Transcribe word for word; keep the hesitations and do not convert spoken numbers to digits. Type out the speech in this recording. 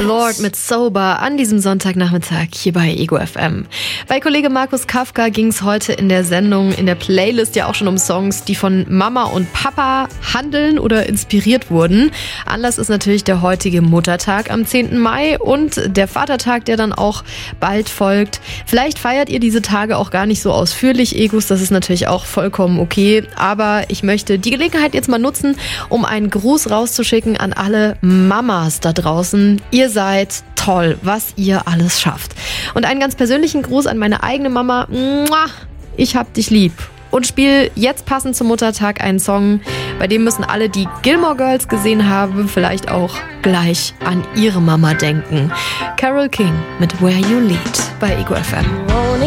Lord mit Sober an diesem Sonntagnachmittag hier bei Ego F M. Bei Kollege Markus Kafka ging es heute in der Sendung, in der Playlist ja auch schon um Songs, die von Mama und Papa handeln oder inspiriert wurden. Anlass ist natürlich der heutige Muttertag am zehnten Mai und der Vatertag, der dann auch bald folgt. Vielleicht feiert ihr diese Tage auch gar nicht so ausführlich, Egos, das ist natürlich auch vollkommen okay. Aber ich möchte die Gelegenheit jetzt mal nutzen, um einen Gruß rauszuschicken an alle Mamas da draußen. Ihr seid toll, was ihr alles schafft. Und einen ganz persönlichen Gruß an meine eigene Mama. Ich hab dich lieb. Und spiel jetzt passend zum Muttertag einen Song, bei dem müssen alle, die Gilmore Girls gesehen haben, vielleicht auch gleich an ihre Mama denken. Carole King mit Where You Lead bei Ego F M.